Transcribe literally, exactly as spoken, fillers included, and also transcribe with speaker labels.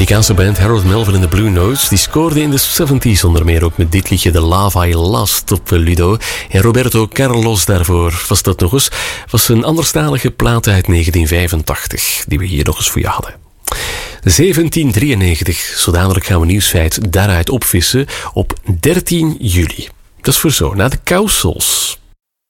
Speaker 1: Amerikaanse band Harold Melvin en de Blue Notes, die scoorde in de zeventig onder meer ook met dit liedje The Love I Lost op Ludo. En Roberto Carlos daarvoor was dat nog eens. Was een anderstalige plaat uit negentien vijfentachtig, die we hier nog eens voor je hadden. zeventien drieënnegentig, zo dadelijk gaan we nieuwsfeit daaruit opvissen op dertien juli. Dat is voor zo, na de Cowsills.